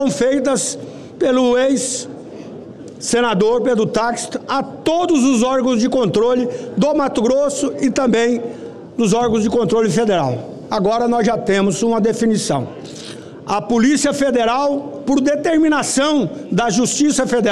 feitas pelo ex-senador Pedro Táxi a todos os órgãos de controle do Mato Grosso e também dos órgãos de controle federal. Agora nós já temos uma definição. A Polícia Federal, por determinação da Justiça Federal,